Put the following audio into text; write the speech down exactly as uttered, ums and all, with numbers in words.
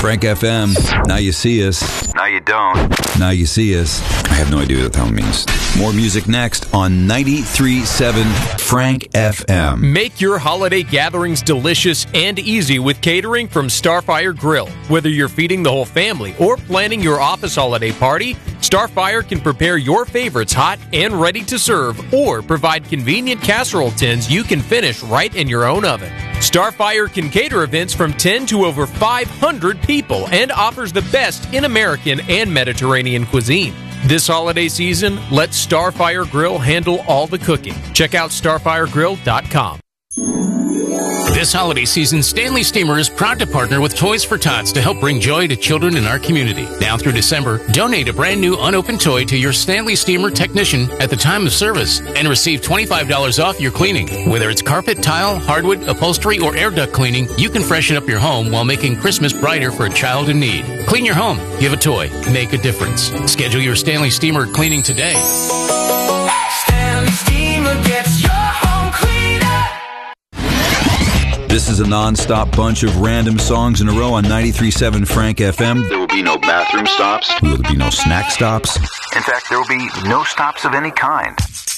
Frank F M. Now you see us. Now you don't. Now you see us. I have no idea what that means. More music next on ninety-three point seven Frank F M. Make your holiday gatherings delicious and easy with catering from Starfire Grill. Whether you're feeding the whole family or planning your office holiday party, Starfire can prepare your favorites hot and ready to serve or provide convenient casserole tins you can finish right in your own oven. Starfire can cater events from ten to over five hundred people and offers the best in American and Mediterranean cuisine. This holiday season, let Starfire Grill handle all the cooking. Check out starfire grill dot com. This holiday season, Stanley Steamer is proud to partner with Toys for Tots to help bring joy to children in our community. Now through December, donate a brand new unopened toy to your Stanley Steamer technician at the time of service and receive twenty-five dollars off your cleaning. Whether it's carpet, tile, hardwood, upholstery, or air duct cleaning, you can freshen up your home while making Christmas brighter for a child in need. Clean your home, give a toy, make a difference. Schedule your Stanley Steamer cleaning today. Stanley Steamer gets your home cleaner. This is a non-stop bunch of random songs in a row on ninety-three point seven Frank F M. There will be no bathroom stops. Will there be no snack stops? In fact, there will be no stops of any kind.